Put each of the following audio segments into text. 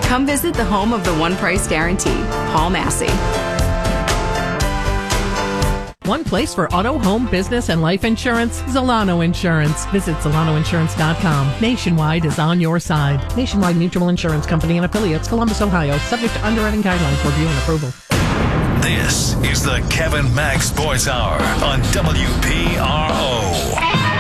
Come visit the home of the one price guarantee, Paul Massey. One place for auto, home, business, and life insurance, Zolano Insurance. Visit ZolanoInsurance.com. Nationwide is on your side. Nationwide Mutual Insurance Company and affiliates, Columbus, Ohio. Subject to underwriting guidelines, review and approval. This is the Kevin Mack Sports Hour on WPRO.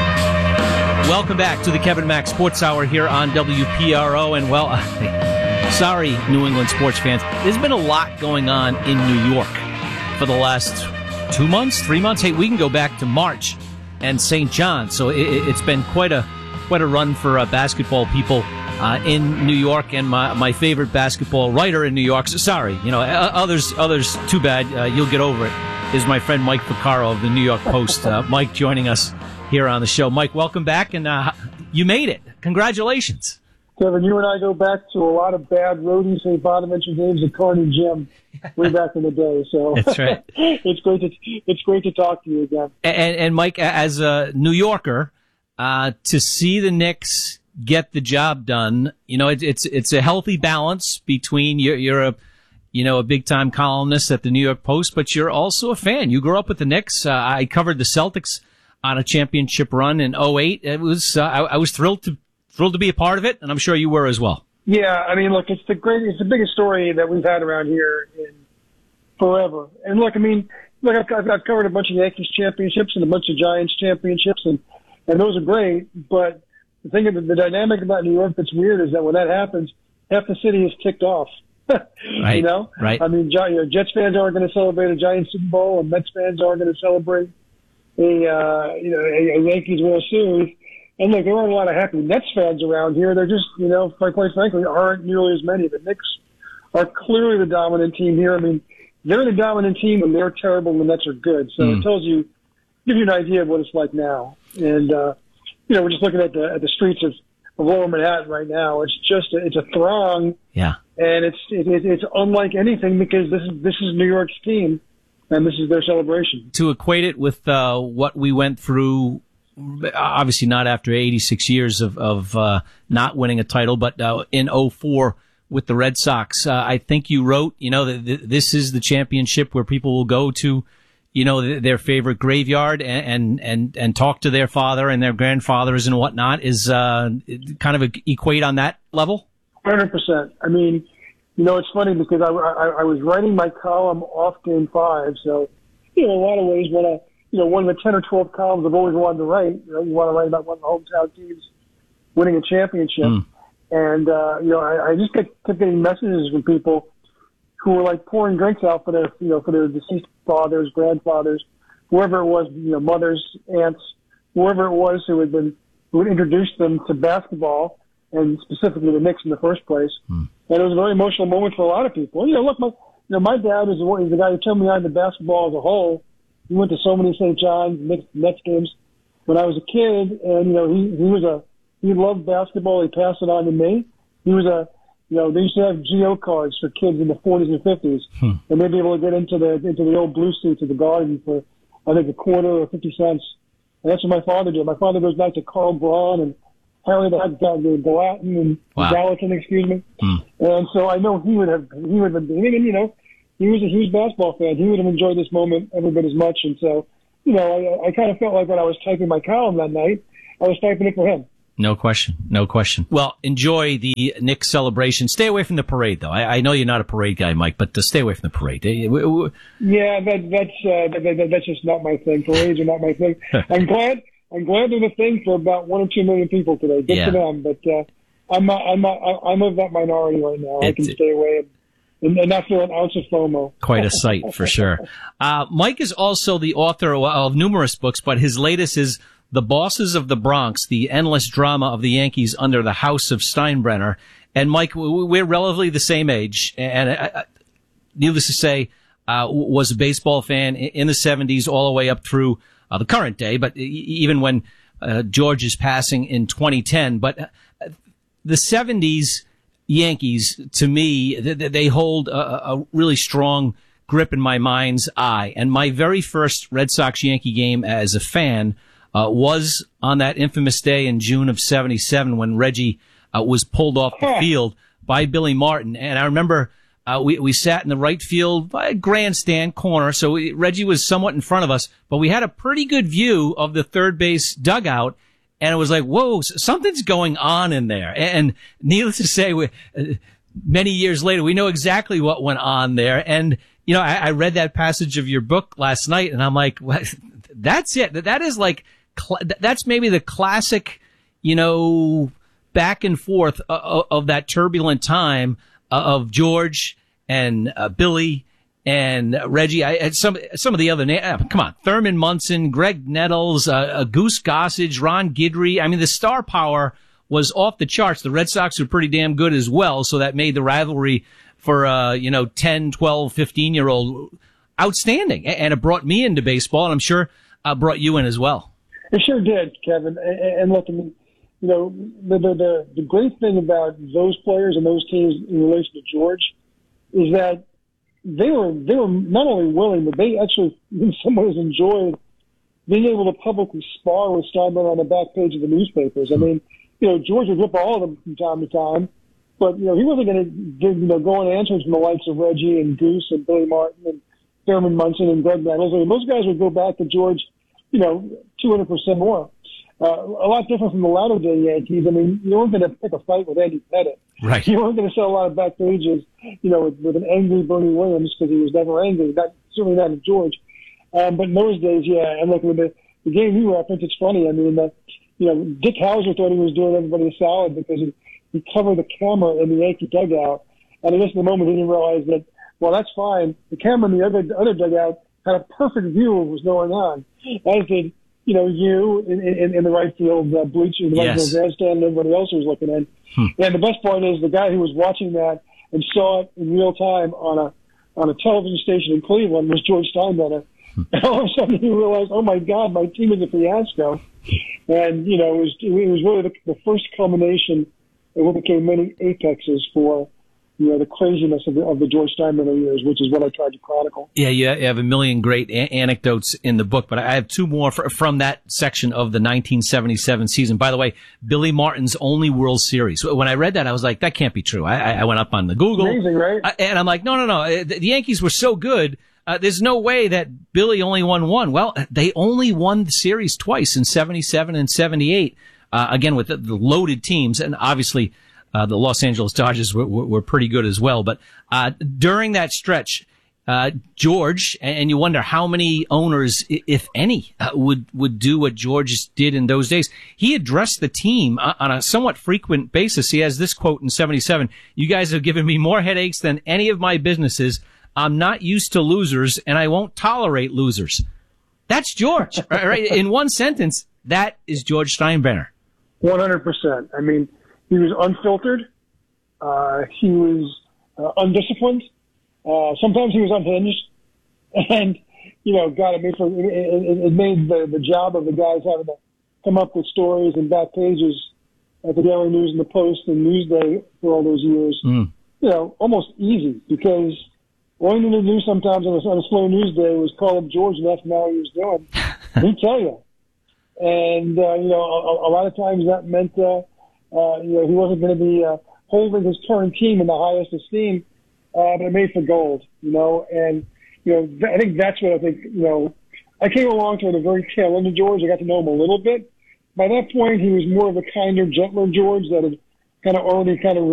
Welcome back to the Kevin Mack Sports Hour here on WPRO. And, well, sorry, New England sports fans. There's been a lot going on in New York for the last 2 months, 3 months. Hey, we can go back to March and St. John. So it's been quite a run for basketball people in New York. And my favorite basketball writer in New York, so sorry, others, too bad, you'll get over it, is my friend Mike Vaccaro of the New York Post. Mike joining us here on the show. Mike, welcome back, and you made it. Congratulations. Kevin, you and I go back to a lot of bad roadie St. Bonaventure games at Carney Gym way back in the day. So that's right. It's great to talk to you again. And Mike, as a New Yorker, to see the Knicks get the job done, it's a healthy balance between you're a big time columnist at the New York Post, but you're also a fan. You grew up with the Knicks. I covered the Celtics on a championship run in 2008. It was I was thrilled to be a part of it, and I'm sure you were as well. Yeah, I mean, look, it's the biggest story that we've had around here in forever. And look, I've covered a bunch of Yankees championships and a bunch of Giants championships, and those are great. But the thing, the dynamic about New York that's weird is that when that happens, half the city is ticked off. Right. Right. I mean, Jets fans aren't going to celebrate a Giants Super Bowl, and Mets fans aren't going to celebrate a Yankees World Series. And look, there aren't a lot of happy Nets fans around here. They're just, quite frankly, aren't nearly as many. The Knicks are clearly the dominant team here. I mean, they're the dominant team when they're terrible and the Nets are good. So it gives you an idea of what it's like now. And, we're just looking at the streets of Lower Manhattan right now. It's a throng. Yeah. And it's unlike anything because this is New York's team and this is their celebration. To equate it with what we went through, obviously not after 86 years of not winning a title, but in 2004 with the Red Sox. I think you wrote, that this is the championship where people will go to, their favorite graveyard and talk to their father and their grandfathers and whatnot. Is kind of equate on that level? 100%. I mean, it's funny because I was writing my column off Game 5, so in a lot of ways one of the 10 or 12 columns I've always wanted to write. You want to write about one of the hometown teams winning a championship. And, I just kept getting messages from people who were like pouring drinks out for their deceased fathers, grandfathers, whoever it was, mothers, aunts, whoever it was who would introduce them to basketball and specifically the Knicks in the first place. And it was a very emotional moment for a lot of people. Look, my dad is the guy who told me I the basketball as a whole. He went to so many St. John's Nets games when I was a kid, and he loved basketball. He passed it on to me. He was they used to have GO cards for kids in the 40s and 50s, and they'd be able to get into the old blue suits at the Garden for I think a quarter or 50 cents. And that's what my father did. My father goes back to Carl Braun and Harry Gallatin and Gallatin, excuse me. And so I know he would have been, and he was a huge basketball fan. He would have enjoyed this moment every bit as much. And so, I kind of felt like when I was typing my column that night, I was typing it for him. No question. Well, enjoy the Knicks celebration. Stay away from the parade, though. I know you're not a parade guy, Mike, but stay away from the parade. Yeah, that's just not my thing. Parades are not my thing. I'm glad they're the thing for about 1 or 2 million people today. Good for them. But I'm of that minority right now. I can stay away and not feel an ounce of FOMO. Quite a sight, for sure. Mike is also the author of numerous books, but his latest is The Bosses of the Bronx, the endless drama of the Yankees under the House of Steinbrenner. And Mike, we're relatively the same age, and needless to say, was a baseball fan in the 70s all the way up through the current day, but even when George is passing in 2010. But the 70s Yankees, to me, they hold a really strong grip in my mind's eye. And my very first Red Sox-Yankee game as a fan was on that infamous day in June of 77 when Reggie was pulled off the field by Billy Martin. And I remember we sat in the right field grandstand corner, so Reggie was somewhat in front of us, but we had a pretty good view of the third base dugout, and it was like, whoa, something's going on in there. And needless to say, many years later, we know exactly what went on there. And, you know, I read that passage of your book last night, and I'm like, what? That's it. That is like, that's maybe the classic, you know, back and forth of that turbulent time of George and Billy and Reggie. Some of the other names. Come on, Thurman Munson, Greg Nettles, Goose Gossage, Ron Guidry. I mean, the star power was off the charts. The Red Sox were pretty damn good as well, so that made the rivalry for 10, 12, 15-year-old outstanding. And it brought me into baseball, and I'm sure brought you in as well. It sure did, Kevin. And look, I mean, you know, the great thing about those players and those teams in relation to George is that they were not only willing, but they actually in some ways enjoyed being able to publicly spar with Steinbrenner on the back page of the newspapers. I mean, you know, George would rip all of them from time to time, but, you know, he wasn't going to go on answers from the likes of Reggie and Goose and Billy Martin and Thurman Munson and Greg Nettles. I mean, those guys would go back to George, you know, 200% more. A lot different from the latter day Yankees. I mean, you weren't going to pick a fight with Andy Pettit. Right. You weren't going to sell a lot of back pages, you know, with an angry Bernie Williams, because he was never angry. Certainly not with George. But in those days, yeah. And look, with the game you referenced, it's funny. I mean, you know, Dick Hauser thought he was doing everybody a solid because he covered the camera in the Yankee dugout. And I guess in the moment he didn't realize that, well, that's fine. The camera in the other dugout had a perfect view of what was going on, as did, you know, you in the right field bleacher, the right field grandstand, and everybody else was looking in. And the best part is the guy who was watching that and saw it in real time on a television station in Cleveland was George Steinbrenner. And all of a sudden he realized, oh my God, my team is a fiasco. And, you know, it was really the first culmination of what became many apexes for, you know, the craziness of the George Steinbrenner years, which is what I tried to chronicle. Yeah, you have a million great anecdotes in the book, but I have two more from that section of the 1977 season. By the way, Billy Martin's only World Series. When I read that, I was like, that can't be true. I went up on the Google. Amazing, right? And I'm like, no. The Yankees were so good. There's no way that Billy only won one. Well, they only won the series twice, in 77 and 78, again, with the loaded teams. And obviously, the Los Angeles Dodgers were pretty good as well. But during that stretch, George, and you wonder how many owners, if any, would do what George did in those days. He addressed the team on a somewhat frequent basis. He has this quote in 77, "You guys have given me more headaches than any of my businesses. I'm not used to losers, and I won't tolerate losers." That's George, right? In one sentence, that is George Steinbrenner. 100%. I mean, he was unfiltered. He was undisciplined. Sometimes he was unhinged. And, you know, God, it made the job of the guys having to come up with stories and back pages at the Daily News and the Post and Newsday for all those years, you know, almost easy, because all you need to do sometimes on a slow news day was call up George and ask him how he was doing. He'd tell you. And, you know, a lot of times that meant, you know, he wasn't going to be holding his current team in the highest esteem, but it made for gold, you know. And, you know, I think that's what you know, I came along to the very tail end of George. I got to know him a little bit. By that point, he was more of a kinder, gentler George that had already